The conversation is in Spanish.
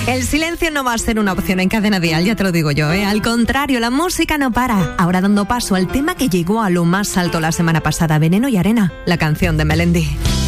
El silencio no va a ser una opción en Cadena Dial, ya te lo digo yo, Al contrario, la música no para. Ahora dando paso al tema que llegó a lo más alto la semana pasada, Veneno y Arena, la canción de Melendi.